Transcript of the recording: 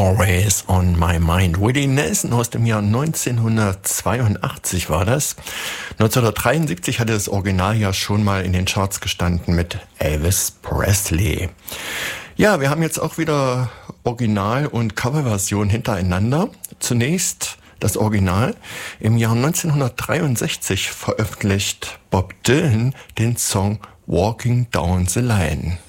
Always on My Mind. Willie Nelson aus dem Jahr 1982 war das. 1973 hatte das Original ja schon mal in den Charts gestanden mit Elvis Presley. Ja, wir haben jetzt auch wieder Original- und Coverversion hintereinander. Zunächst das Original. Im Jahr 1963 veröffentlicht Bob Dylan den Song Walking Down the Line.